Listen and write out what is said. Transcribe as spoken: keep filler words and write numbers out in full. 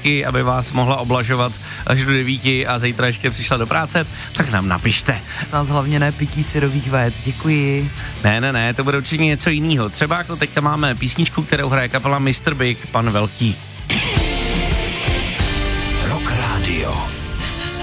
písničky, aby vás mohla oblažovat až do devíti a zítra ještě přišla do práce, tak nám napište. Nás hlavně ne pití syrových vajec, děkuji. Ne, ne, ne, to bude určitě něco jiného. Třeba jako teďka máme písničku, kterou hraje kapela mister Big, Pan Velký. Rock Radio.